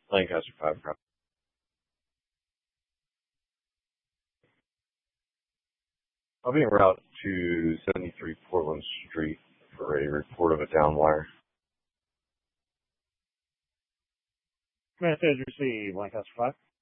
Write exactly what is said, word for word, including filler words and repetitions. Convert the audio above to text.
Lancaster five crop. I'll be en route to seventy-three Portland Street for a report of a down wire. Message received, Lancaster five.